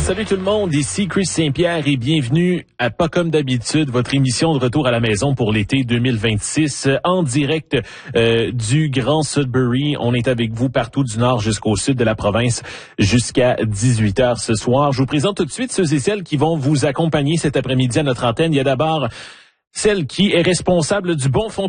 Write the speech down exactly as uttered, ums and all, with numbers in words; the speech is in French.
Salut tout le monde, ici Chris Saint-Pierre et bienvenue à Pas comme d'habitude, votre émission de retour à la maison pour l'été deux mille vingt-six en direct euh, du Grand Sudbury. On est avec vous partout du nord jusqu'au sud de la province jusqu'à dix-huit heures ce soir. Je vous présente tout de suite ceux et celles qui vont vous accompagner cet après-midi à notre antenne. Il y a d'abord celle qui est responsable du bon fond